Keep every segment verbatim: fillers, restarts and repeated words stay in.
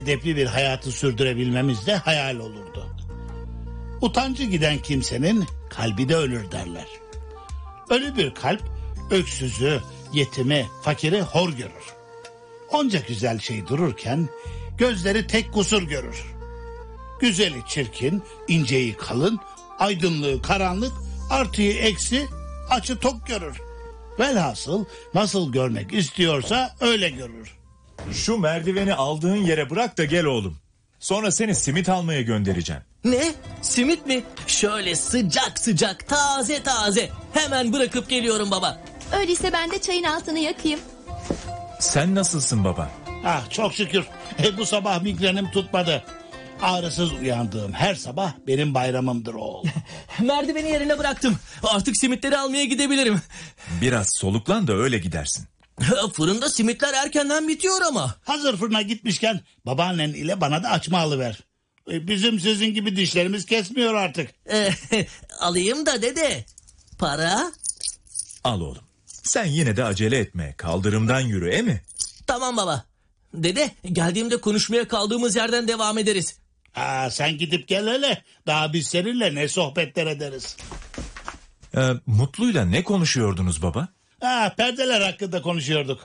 edepli bir hayatı sürdürebilmemiz de hayal olurdu. Utancı giden kimsenin kalbi de ölür derler. Ölü bir kalp öksüzü, yetimi, fakiri hor görür. Onca güzel şey dururken gözleri tek kusur görür. Güzeli çirkin, inceyi kalın, aydınlığı karanlık, artıyı eksi, açı tok görür. Velhasıl nasıl görmek istiyorsa öyle görür. Şu merdiveni aldığın yere bırak da gel oğlum. Sonra seni simit almaya göndereceğim. Ne? Simit mi? Şöyle sıcak sıcak, taze taze. Hemen bırakıp geliyorum baba. Öyleyse ben de çayın altını yakayım. Sen nasılsın baba? Ah çok şükür e, bu sabah migrenim tutmadı. Ağrısız uyandığım her sabah benim bayramımdır oğul. Merdiveni yerine bıraktım. Artık simitleri almaya gidebilirim. Biraz soluklan da öyle gidersin. Fırında simitler erkenden bitiyor ama. Hazır fırına gitmişken babaannen ile bana da açma alıver. E, bizim sizin gibi dişlerimiz kesmiyor artık. Ee, alayım da dede. Para? Al oğlum. Sen yine de acele etme. Kaldırımdan yürü, e mi? Tamam baba. Dede, geldiğimde konuşmaya kaldığımız yerden devam ederiz. Aa, sen gidip gel hele. Daha biz seninle ne sohbetler ederiz. Ee, Mutlu'yla ne konuşuyordunuz baba? Ha, perdeler hakkında konuşuyorduk.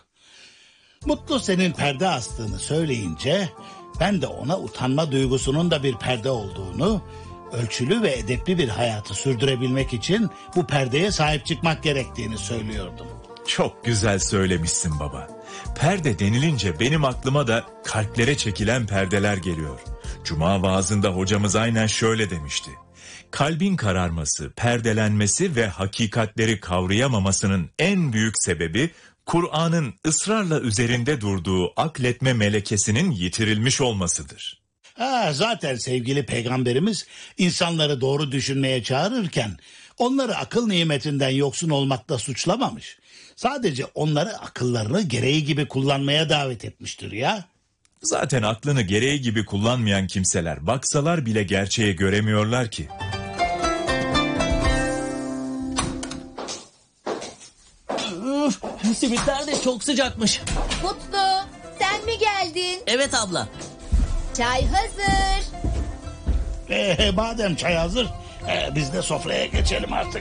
Mutlu senin perde astığını söyleyince ben de ona utanma duygusunun da bir perde olduğunu, ölçülü ve edepli bir hayatı sürdürebilmek için bu perdeye sahip çıkmak gerektiğini söylüyordum. Çok güzel söylemişsin baba. Perde denilince benim aklıma da kalplere çekilen perdeler geliyor. Cuma vaazında hocamız aynen şöyle demişti. Kalbin kararması, perdelenmesi ve hakikatleri kavrayamamasının en büyük sebebi Kur'an'ın ısrarla üzerinde durduğu akletme melekesinin yitirilmiş olmasıdır. Ha, zaten sevgili peygamberimiz insanları doğru düşünmeye çağırırken onları akıl nimetinden yoksun olmakla suçlamamış. Sadece onları akıllarını gereği gibi kullanmaya davet etmiştir ya. Zaten aklını gereği gibi kullanmayan kimseler baksalar bile gerçeği göremiyorlar ki. Üf, simitler de çok sıcakmış. Mutlu, sen mi geldin? Evet abla. Çay hazır. Ee, madem çay hazır, e, biz de sofraya geçelim artık.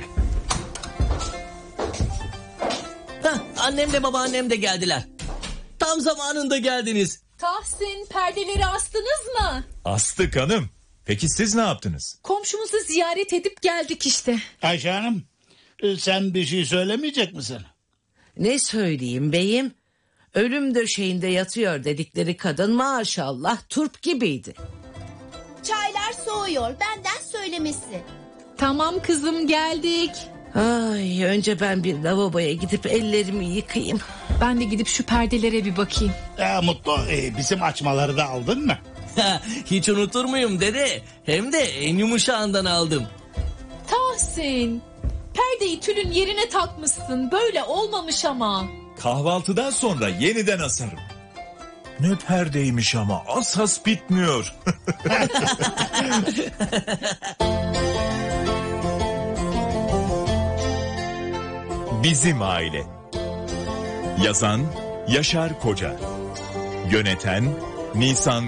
Heh, annem de babaannem de geldiler. Tam zamanında geldiniz. Tahsin, perdeleri astınız mı? Astık hanım. Peki siz ne yaptınız? Komşumuzu ziyaret edip geldik işte. Ayşe Hanım, e, sen bir şey söylemeyecek misin? Ne söyleyeyim beyim? Ölüm döşeğinde yatıyor dedikleri kadın maşallah turp gibiydi. Çaylar soğuyor, benden söylemesi. Tamam kızım, geldik. Ay, önce ben bir lavaboya gidip ellerimi yıkayayım. Ben de gidip şu perdelere bir bakayım. E, Mutlu, e, bizim açmaları da aldın mı? Hiç unutur muyum dede? Hem de en yumuşağından aldım. Tahsin, perdeyi tülün yerine takmışsın. Böyle olmamış ama. Kahvaltıdan sonra yeniden asarım. Ne perdeymiş ama asas bitmiyor. Bizim Aile. Yazan Yaşar Koca. Yöneten Nisan